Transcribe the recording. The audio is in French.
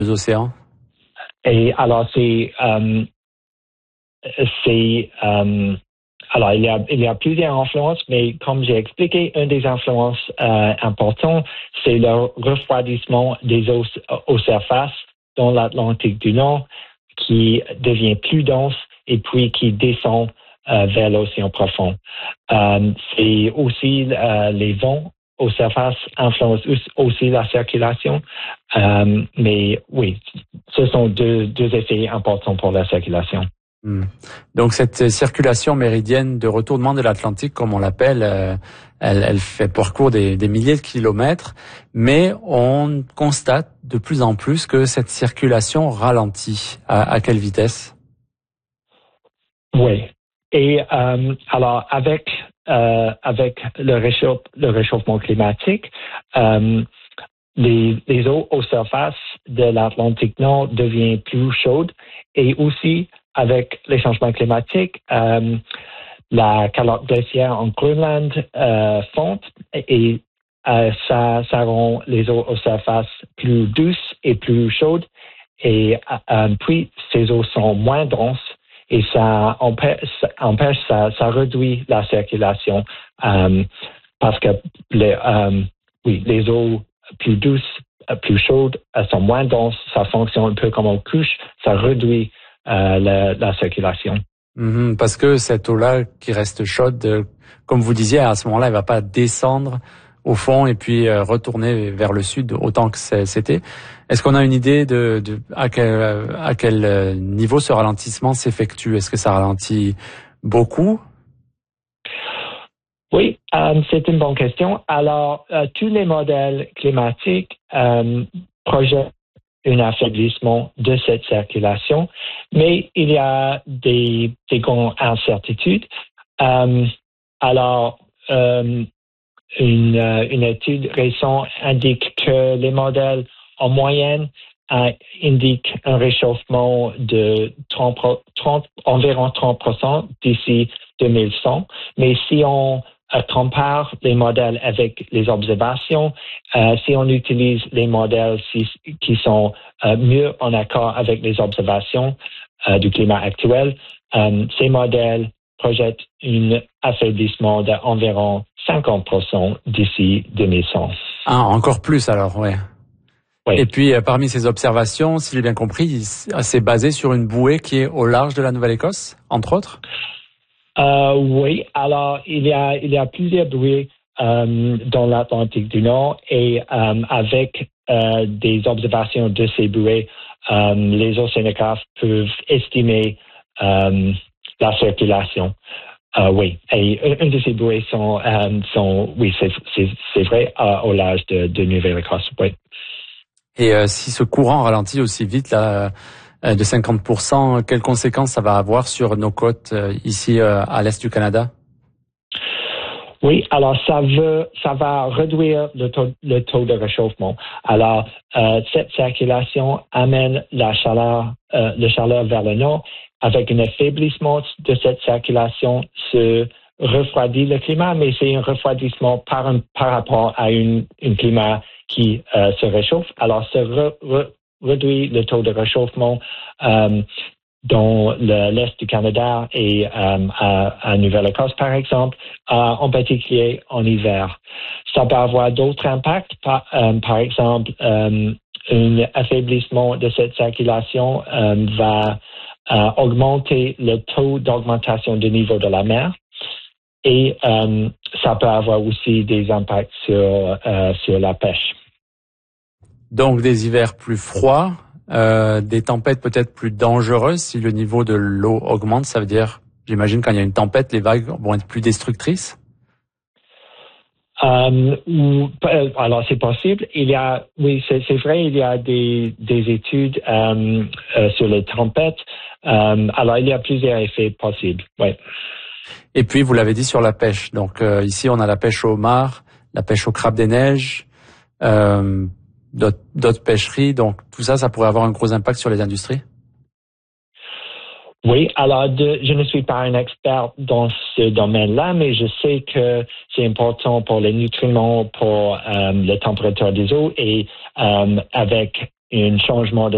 océans? Et alors alors il y a plusieurs influences, mais comme j'ai expliqué, une des influences importantes, c'est le refroidissement des eaux aux surfaces dans l'Atlantique du Nord, qui devient plus dense et puis qui descend vers l'océan profond. C'est aussi les vents aux surfaces influencent aussi la circulation, mais oui, ce sont deux effets importants pour la circulation. Donc cette circulation méridienne de retournement de l'Atlantique, comme on l'appelle, elle fait parcours des milliers de kilomètres, mais on constate de plus en plus que cette circulation ralentit. À quelle vitesse? Oui. Et alors avec le réchauffement climatique, les eaux aux surfaces de l'Atlantique Nord deviennent plus chaudes, et aussi avec les changements climatiques, la calotte glaciaire en Groenland fond, et ça rend les eaux aux surfaces plus douces et plus chaudes, et puis ces eaux sont moins denses, et ça ça réduit la circulation, parce que les eaux plus douces, plus chaudes, sont moins denses, ça fonctionne un peu comme une couche, ça réduit la circulation. Parce que cette eau-là qui reste chaude, comme vous disiez, à ce moment-là, elle va pas descendre au fond et puis retourner vers le sud autant que c'était. Est-ce qu'on a une idée de à quel niveau ce ralentissement s'effectue? Est-ce que ça ralentit beaucoup? Oui, c'est une bonne question. Alors, tous les modèles climatiques projettent un affaiblissement de cette circulation, mais il y a des grandes incertitudes. Alors, une étude récente indique que les modèles en moyenne indiquent un réchauffement de environ 30% d'ici 2100. Mais si on compare les modèles avec les observations, si on utilise les modèles qui sont mieux en accord avec les observations du climat actuel, ces modèles projettent un affaiblissement d'environ 50% d'ici 2100. Ah, encore plus alors, ouais. Oui. Et puis, parmi ces observations, si j'ai bien compris, c'est basé sur une bouée qui est au large de la Nouvelle-Écosse, entre autres? Oui, alors il y a plusieurs bouées dans l'Atlantique du Nord, et avec des observations de ces bouées, les océanographes peuvent estimer la circulation. Oui, et une de ces bouées sont oui, c'est vrai, au large de Nouvelle-Écosse, oui. Et si ce courant ralentit aussi vite là, de 50%, quelles conséquences ça va avoir sur nos côtes ici à l'est du Canada? Oui, alors ça va réduire le taux de réchauffement. Alors cette circulation amène la chaleur vers le nord. Avec un affaiblissement de cette circulation, se refroidit le climat, mais c'est un refroidissement par rapport à un climat qui se réchauffe. Alors ça réduit le taux de réchauffement dans l'est du Canada et à Nouvelle-Écosse, par exemple, en particulier en hiver. Ça peut avoir d'autres impacts, par exemple, un affaiblissement de cette circulation va augmenter le taux d'augmentation du niveau de la mer, et ça peut avoir aussi des impacts sur la pêche. Donc des hivers plus froids, des tempêtes peut-être plus dangereuses si le niveau de l'eau augmente. Ça veut dire, j'imagine, quand il y a une tempête, les vagues vont être plus destructrices? Alors c'est possible. Oui, c'est vrai, il y a des études sur les tempêtes. Alors il y a plusieurs effets possibles. Oui. Et puis vous l'avez dit sur la pêche. Donc ici on a la pêche au homard, la pêche au crabe des neiges, d'autres pêcheries. Donc tout ça pourrait avoir un gros impact sur les industries? Oui, alors je ne suis pas un expert dans ce domaine-là, mais je sais que c'est important pour les nutriments, pour la température des eaux, et avec un changement de